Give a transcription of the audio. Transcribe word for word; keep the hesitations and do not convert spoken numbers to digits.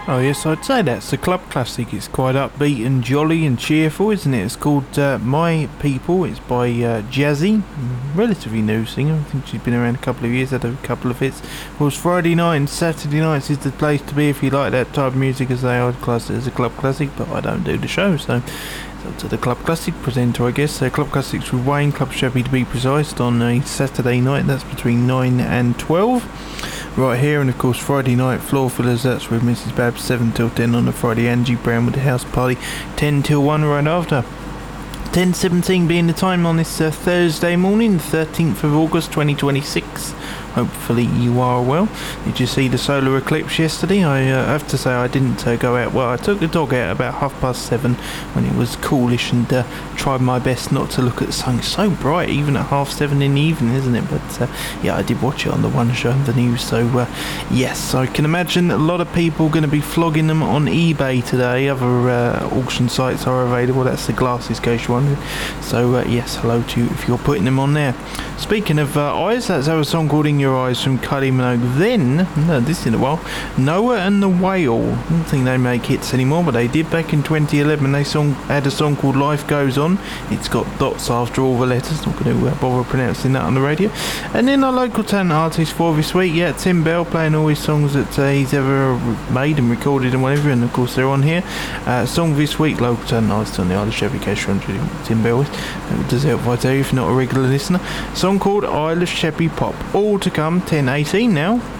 Oh yes, I'd say that's the club classic. It's quite upbeat and jolly and cheerful, isn't it? It's called uh, My People. It's by uh, Jazzy, relatively new singer. I think she's been around a couple of years, had a couple of hits. Of course, Friday night and Saturday nights is the place to be if you like that type of music, as they are classed as a club classic, but I don't do the show, so it's up to the Club Classic presenter, I guess. So Club Classics with Wayne, Club Sheppy to be precise, on a Saturday night. That's between nine and twelve. Right here, and of course Friday night floor fillers, that's with Missus Babs, seven till ten on the Friday. Angie Brown with the house party, ten till one right after. ten seventeen being the time on this uh, Thursday morning, thirteenth of August twenty twenty-six. Hopefully you are well. Did you see the solar eclipse yesterday? I uh, have to say I didn't uh, go out. Well, I took the dog out about half past seven when it was coolish, and uh, tried my best not to look at the sun. It's so bright even at half seven in the evening, isn't it? But uh, yeah, I did watch it on the one show, the news. So uh, yes, I can imagine a lot of people going to be flogging them on eBay today. Other uh, auction sites are available. That's the Glasses case one. So uh, yes, hello to you if you're putting them on there. Speaking of uh, eyes, that's our song called In Your Eyes from Kylie Minogue. Then, no, this in a while, Noah and the Whale. I don't think they make hits anymore, but they did back in twenty eleven. They song, had a song called Life Goes On. It's got dots after all the letters. Not going to uh, bother pronouncing that on the radio. And then our local talent artist for this week, yeah, Tim Bell, playing all his songs that uh, he's ever made and recorded and whatever, and of course they're on here. Uh, song this week, local talent artist on the Isle of Chevy Cash one, Tim Bell is. Uh, does help if I tell you if you're not a regular listener. Song called Isle of Sheppy Pop. All to come, ten eighteen now.